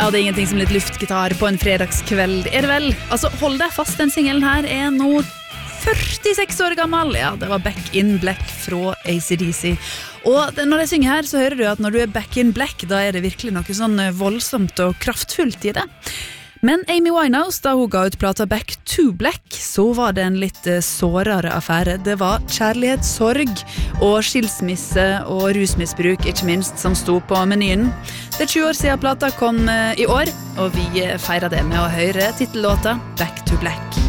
Ja, det er ingenting som litt luftgitar på en fredagskveld, er det vel? Altså, hold deg fast, den singelen her er nå 46 år gammel. Ja, det var Back in Black fra AC/DC. Og når jeg synger her, så hører du at når du er back in black, da er det virkelig noe sånn voldsomt og kraftfullt i det. Men Amy Winehouse, da hun ga ut plata Back to Black, så var det en litt sårere affære. Det var kjærlighet, sorg og skilsmisse og rusmisbruk, ikke minst, som sto på menyen. Det er 20 år siden plata kom i år, og vi feirer det med å høre titellåta Back to Black.